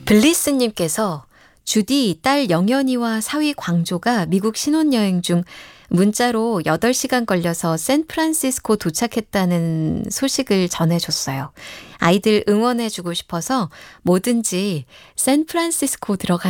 블리스님께서 주디 딸 영연이와 사위 광조가 미국 신혼여행 중 문자로 8시간 걸려서 샌프란시스코 도착했다는 소식을 전해줬어요. 아이들 응원해주고 싶어서 뭐든지 샌프란시스코 들어가